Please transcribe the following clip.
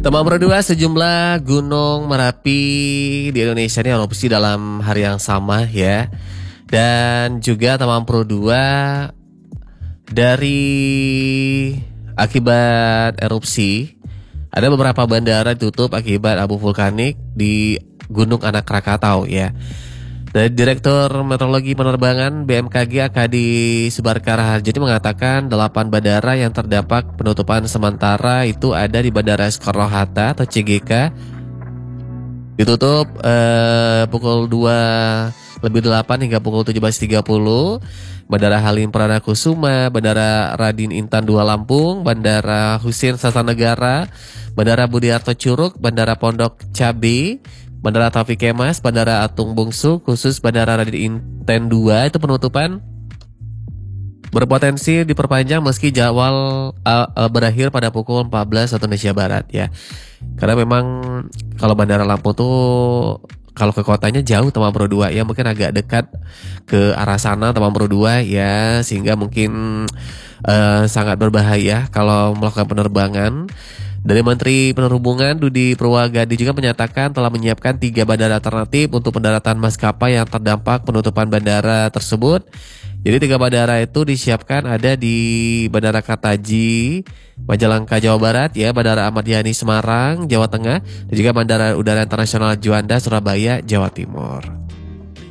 Teman berdua, sejumlah gunung Merapi di Indonesia ini erupsi dalam hari yang sama ya. Dan juga teman berdua dari akibat erupsi ada beberapa bandara ditutup akibat abu vulkanik di Gunung Anak Krakatau ya. Dari Direktur Meteorologi Penerbangan BMKG Akadi Subarkar Harjadi mengatakan 8 bandara yang terdampak penutupan sementara itu ada di Bandara Soekarno-Hatta atau CGK ditutup pukul 2:08 hingga pukul 17.30. Bandara Halim Perdana Kusuma, Bandara Radin Intan 2 Lampung, Bandara Husein Sastra-Negara, Bandara Budiarto Curug, Bandara Pondok Cabe, Bandara Taufik Kemas, Bandara Atung Bungsu, khusus Bandara Radin Inten 2 itu penutupan berpotensi diperpanjang meski jadwal berakhir pada pukul 14 waktu Indonesia Barat ya. Karena memang kalau Bandara Lampung tuh kalau ke kotanya jauh teman Pro 2 ya, mungkin agak dekat ke arah sana teman Pro 2 ya, sehingga mungkin sangat berbahaya kalau melakukan penerbangan. Dari Menteri Penerbangan Budi Purwagadi juga menyatakan telah menyiapkan 3 bandara alternatif untuk pendaratan maskapai yang terdampak penutupan bandara tersebut. Jadi 3 bandara itu disiapkan ada di Bandara Kartaji, Majalengka, Jawa Barat ya, Bandara Ahmad Yani Semarang, Jawa Tengah, dan juga Bandara Udara Internasional Juanda, Surabaya, Jawa Timur.